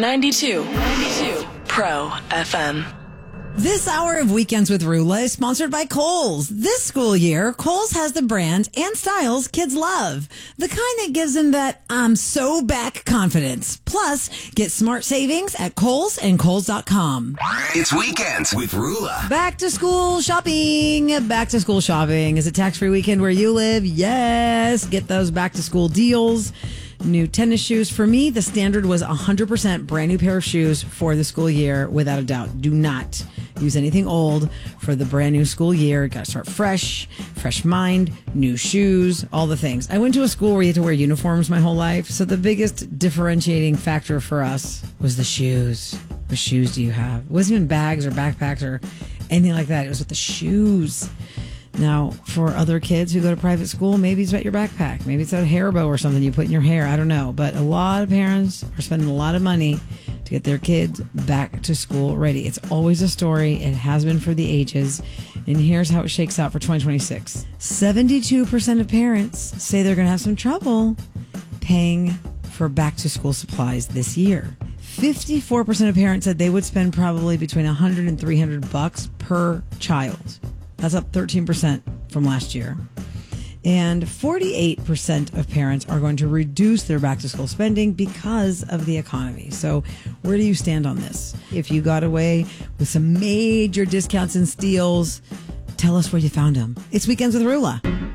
92 Pro FM. This hour of Weekends with Rula is sponsored by Kohl's. This school year, Kohl's has the brand and styles kids love. The kind that gives them that I'm so back confidence. Plus, get smart savings at Kohl's and Kohl's.com. It's Weekends with Rula. Back to school shopping. Back to school shopping. Is it tax-free weekend where you live? Yes. Get those back to school deals. New tennis shoes. For me, the standard was 100% brand new pair of shoes for the school year, without a doubt. Do not use anything old for the brand new school year. Got to start fresh mind, new shoes, all the things. I went to a school where you had to wear uniforms my whole life, so the biggest differentiating factor for us was the shoes. What shoes do you have? It wasn't even bags or backpacks or anything like that. It was with the shoes. Now, for other kids who go to private school, maybe it's about your backpack. Maybe it's a hair bow or something you put in your hair. I don't know. But a lot of parents are spending a lot of money to get their kids back to school ready. It's always a story. It has been for the ages. And here's how it shakes out for 2026. 72% of parents say they're going to have some trouble paying for back to school supplies this year. 54% of parents said they would spend probably between $100 and $300 per child. That's up 13% from last year. And 48% of parents are going to reduce their back to school spending because of the economy. So where do you stand on this? If you got away with some major discounts and steals, tell us where you found them. It's Weekends with Rula.